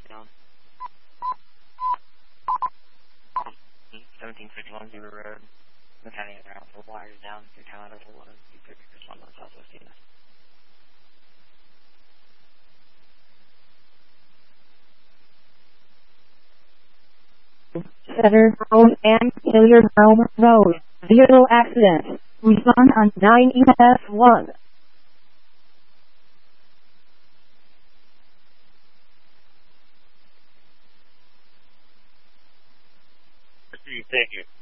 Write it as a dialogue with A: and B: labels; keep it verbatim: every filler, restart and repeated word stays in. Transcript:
A: down. seventeen fifty-one Beaver Road. Mechanic ground for wires down. Your town over one. You could respond on Southwest Venus.
B: Center Road and Hilliard Elm Road. Vehicle accident. Respond on nine E F one.
A: Thank you.